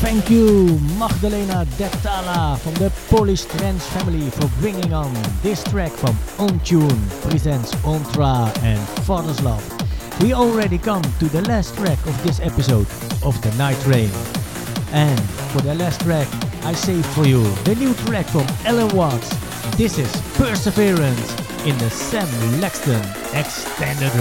Thank you, Magdalena Dettala from the Polish Trance family for bringing on this track from On Tune presents Ontra and Father's Love. We already come to the last track of this episode of The Night Train. And for the last track, I save for you the new track from Alan Watts. This is Perseverance in the Sam Laxton Extended